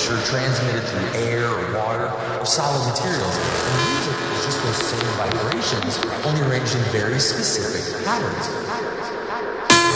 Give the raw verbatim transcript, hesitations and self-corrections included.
pressure transmitted through air or water or solid materials. And music is just those same vibrations, only arranged in very specific patterns.